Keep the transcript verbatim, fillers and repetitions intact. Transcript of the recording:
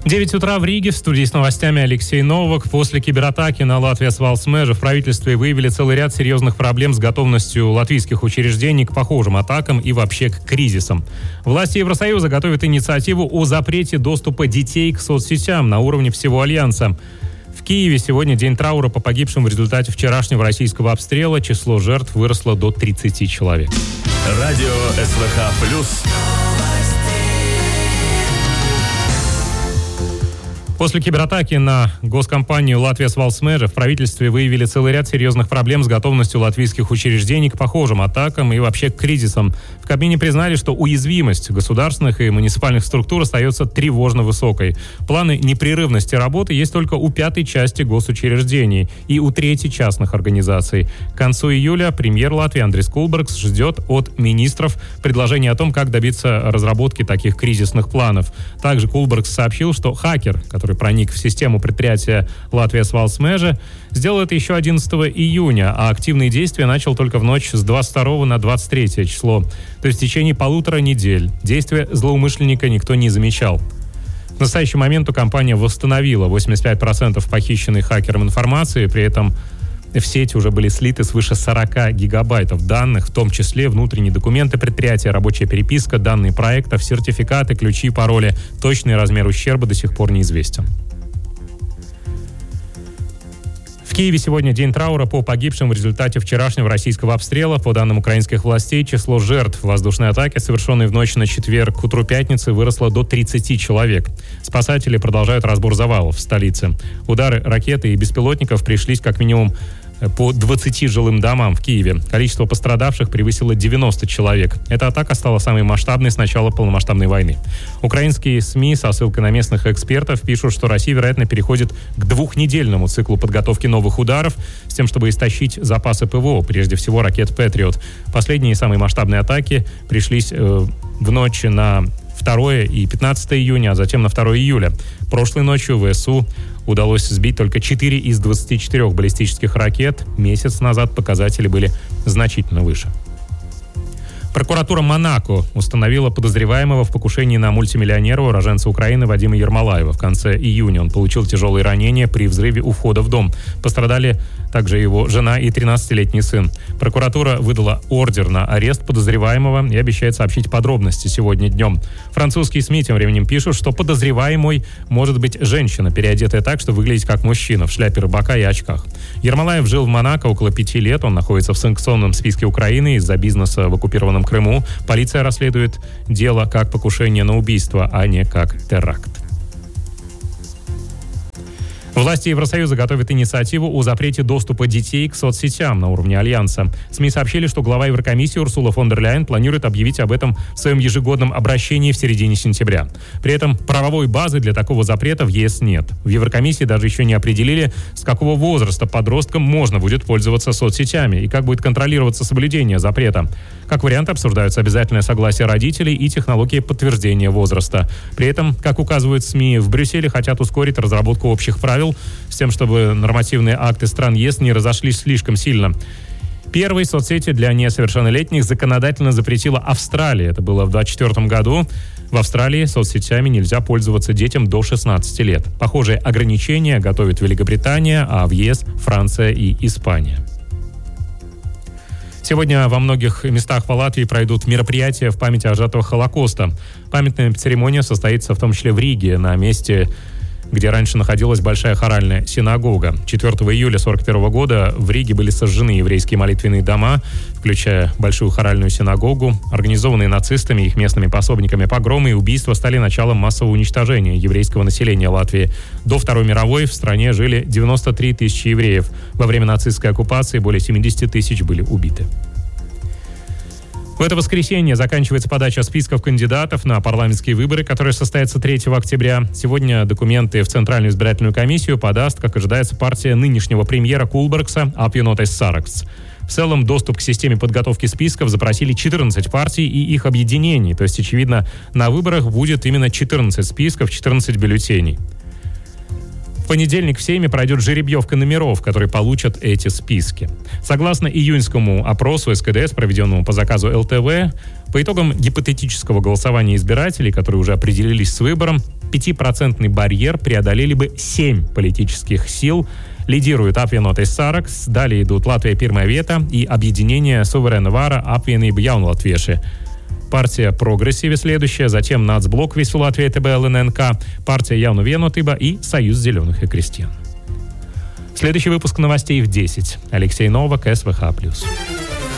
девять утра в Риге. В студии с новостями Алексей Новак. После кибератаки на Латвijas Valsts meža в правительстве выявили целый ряд серьезных проблем с готовностью латвийских учреждений к похожим атакам и вообще к кризисам. Власти Евросоюза готовят инициативу о запрете доступа детей к соцсетям на уровне всего Альянса. В Киеве сегодня день траура по погибшим в результате вчерашнего российского обстрела. Число жертв выросло до тридцати человек. Радио СВХ плюс. После кибератаки на госкомпанию Lатвijas Valsts meža в правительстве выявили целый ряд серьезных проблем с готовностью латвийских учреждений к похожим атакам и вообще к кризисам. В Кабмине признали, что уязвимость государственных и муниципальных структур остается тревожно высокой. Планы непрерывности работы есть только у пятой части госучреждений и у трети частных организаций. К концу июля премьер Латвии Андрис Кулбергс ждет от министров предложения о том, как добиться разработки таких кризисных планов. Также Кулбергс сообщил, что хакер, который проник в систему предприятия Lатвijas Valsts meža, сделал это еще одиннадцатого июня, а активные действия начал только в ночь с двадцать второго на двадцать третье число. То есть в течение полутора недель действия злоумышленника никто не замечал. В настоящий момент компания восстановила восемьдесят пять процентов похищенной хакером информации, при этом в сети уже были слиты свыше сорока гигабайтов данных, в том числе внутренние документы предприятия, рабочая переписка, данные проектов, сертификаты, ключи, пароли. Точный размер ущерба до сих пор неизвестен. В Киеве сегодня день траура по погибшим в результате вчерашнего российского обстрела. По данным украинских властей, число жертв воздушной атаки, совершенной в ночь на четверг к утру пятницы, выросло до тридцати человек. Спасатели продолжают разбор завалов в столице. Удары ракеты и беспилотников пришлись как минимум по двадцати жилым домам в Киеве. Количество пострадавших превысило девяносто человек. Эта атака стала самой масштабной с начала полномасштабной войны. Украинские СМИ со ссылкой на местных экспертов пишут, что Россия, вероятно, переходит к двухнедельному циклу подготовки новых ударов с тем, чтобы истощить запасы ПВО, прежде всего ракет «Патриот». Последние самые масштабные атаки пришлись э, в ночь на второе и пятнадцатое июня, а затем на второе июля. Прошлой ночью ВСУ удалось сбить только четыре из двадцати четырёх баллистических ракет. Месяц назад показатели были значительно выше. Прокуратура Монако установила подозреваемого в покушении на мультимиллионера, уроженца Украины Вадима Ермолаева. В конце июня он получил тяжелые ранения при взрыве у входа в дом. Пострадали также его жена и тринадцатилетний сын. Прокуратура выдала ордер на арест подозреваемого и обещает сообщить подробности сегодня днем. Французские СМИ тем временем пишут, что подозреваемой может быть женщина, переодетая так, что выглядит как мужчина, в шляпе рыбака и очках. Ермолаев жил в Монако около пяти лет. Он находится в санкционном списке Украины из-за бизнеса в оккупированном Крыму. Полиция расследует дело как покушение на убийство, а не как теракт. Власти Евросоюза готовят инициативу о запрете доступа детей к соцсетям на уровне Альянса. СМИ сообщили, что глава Еврокомиссии Урсула фон дер Ляйен планирует объявить об этом в своем ежегодном обращении в середине сентября. При этом правовой базы для такого запрета в ЕС нет. В Еврокомиссии даже еще не определили, с какого возраста подросткам можно будет пользоваться соцсетями и как будет контролироваться соблюдение запрета. Как вариант обсуждаются обязательное согласие родителей и технологии подтверждения возраста. При этом, как указывают СМИ, в Брюсселе хотят ускорить разработку общих правил с тем, чтобы нормативные акты стран ЕС не разошлись слишком сильно. Первые соцсети для несовершеннолетних законодательно запретила Австралия. Это было в двадцать четвёртом году. В Австралии соцсетями нельзя пользоваться детям до шестнадцати лет. Похожие ограничения готовят Великобритания, а в ЕС Франция и Испания. Сегодня во многих местах по Латвии пройдут мероприятия в память о жертвах Холокоста. Памятная церемония состоится в том числе в Риге, на месте, где раньше находилась большая хоральная синагога. четвёртого июля сорок первого года в Риге были сожжены еврейские молитвенные дома, включая большую хоральную синагогу. Организованные нацистами и их местными пособниками погромы и убийства стали началом массового уничтожения еврейского населения Латвии. До Второй мировой в стране жили девяносто три тысячи евреев. Во время нацистской оккупации более семьдесят тысяч были убиты. В это воскресенье заканчивается подача списков кандидатов на парламентские выборы, которые состоятся третьего октября. Сегодня документы в Центральную избирательную комиссию подаст, как ожидается, партия нынешнего премьера Кулбергса Apvienotais Saraksts. В целом, доступ к системе подготовки списков запросили четырнадцать партий и их объединений. То есть, очевидно, на выборах будет именно четырнадцать списков, четырнадцать бюллетеней. В понедельник в Сейме пройдет жеребьевка номеров, которые получат эти списки. Согласно июньскому опросу эс ка дэ эс, проведенному по заказу эл тэ вэ, по итогам гипотетического голосования избирателей, которые уже определились с выбором, пятипроцентный барьер преодолели бы семь политических сил. Лидирует Apvienotais Saraksts, далее идут Латвия Pirmā vieta и объединение Суверена Вара Apvienība Jaunlatvieši. Партия Прогрессиве следующая, затем Нацблок Вису Латвия ТБ ЛННК, партия Jauna Vienotība и Союз зеленых и крестьян. Следующий выпуск новостей в десять. Алексей Новак, СВХ+.